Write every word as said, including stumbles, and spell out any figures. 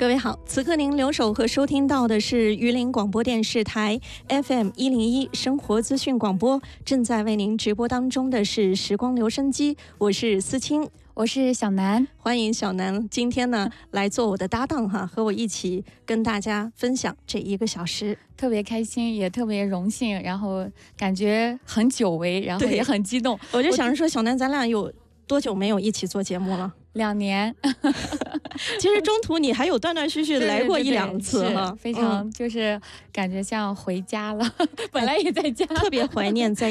各位好，此刻您留守和收听到的是榆林广播电视台 F M 一零一生活资讯广播，正在为您直播当中的是时光留声机，我是思清， 我是小南， 欢迎小南今天呢来做我的搭档哈，和我一起跟大家分享这一个小时， 特别开心，也特别荣幸，然后感觉很久违，然后也很激动。 我就想着说，小南，咱俩有多久没有一起做节目了？ 两年。 其实中途你还有断断续续来过一两次哈， 非常就是感觉像回家了，本来也在家， 特别怀念在